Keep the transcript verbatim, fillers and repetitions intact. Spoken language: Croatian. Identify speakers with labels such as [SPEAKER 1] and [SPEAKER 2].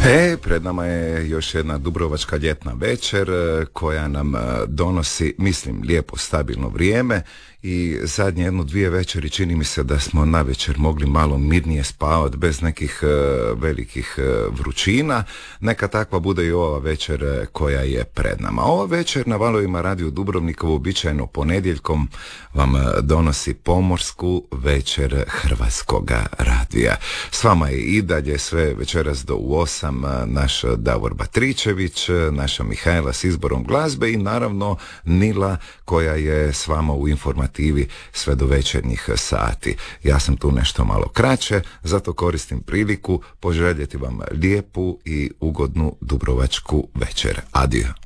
[SPEAKER 1] E, pred nama je još jedna dubrovačka ljetna večer koja nam donosi, mislim, lijepo stabilno vrijeme i zadnje jedno dvije večeri čini mi se da smo navečer mogli malo mirnije spavati bez nekih uh, velikih uh, vrućina. Neka takva bude i ova večer uh, koja je pred nama. Ova večer na valovima Radio Dubrovnika uobičajeno ponedjeljkom vam uh, donosi pomorsku večer Hrvatskoga radija. S vama je i dalje sve večeras do u osam uh, naš Davor Batričević, uh, naša Mihajla s izborom glazbe i naravno Nila koja je s vama u informativnosti sve do večernjih sati. Ja sam tu nešto malo kraće, zato koristim priliku poželjeti vam lijepu i ugodnu dubrovačku večer. Adio.